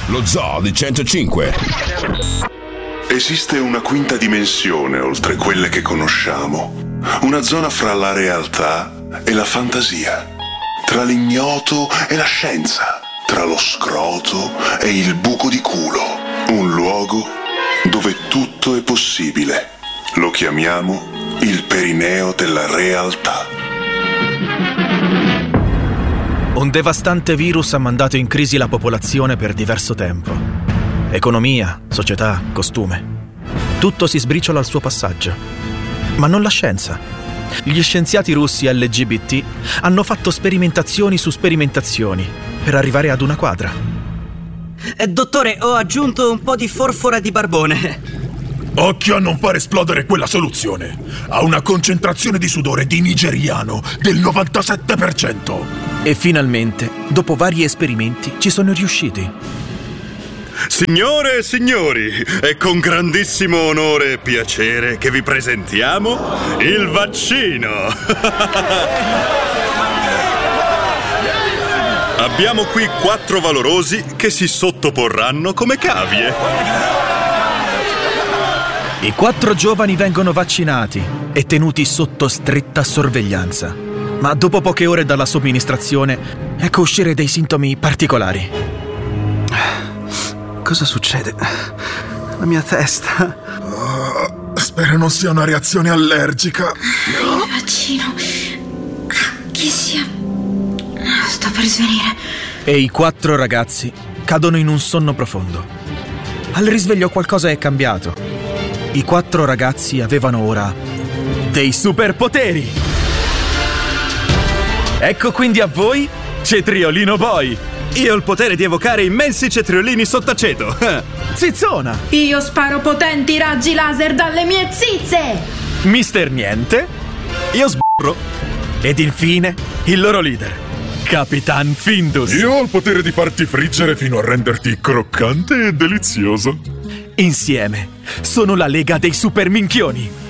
lo Zoo di 105. Esiste una quinta dimensione oltre quelle che conosciamo. Una zona fra la realtà e la fantasia. Tra l'ignoto e la scienza. Tra lo scroto e il buco di culo. Un luogo dove tutto è possibile. Lo chiamiamo il perineo della realtà. Un devastante virus ha mandato in crisi la popolazione per diverso tempo. Economia, società, costume. Tutto si sbriciola al suo passaggio. Ma non la scienza. Gli scienziati russi LGBT hanno fatto sperimentazioni su sperimentazioni per arrivare ad una quadra. Dottore, ho aggiunto un po' di forfora di barbone. Occhio a non far esplodere quella soluzione. Ha una concentrazione di sudore di nigeriano del 97%. E finalmente, dopo vari esperimenti, ci sono riusciti. Signore e signori, è con grandissimo onore e piacere che vi presentiamo il vaccino. Abbiamo qui 4 valorosi che si sottoporranno come cavie. I 4 giovani vengono vaccinati e tenuti sotto stretta sorveglianza. Ma dopo poche ore dalla somministrazione, ecco uscire dei sintomi particolari. Cosa succede? La mia testa. Spero non sia una reazione allergica. Il vaccino. Che sia. Sto per svenire. E i 4 ragazzi cadono in un sonno profondo. Al risveglio qualcosa è cambiato. I 4 ragazzi avevano ora dei superpoteri. Ecco quindi a voi Cetriolino Boy. Io ho il potere di evocare immensi cetriolini sottaceto. Zizzona. Io sparo potenti raggi laser dalle mie zizze. Mister Niente. Io sburro. Ed infine il loro leader, Capitan Findus. Io ho il potere di farti friggere fino a renderti croccante e delizioso. Insieme sono la Lega dei Super Minchioni.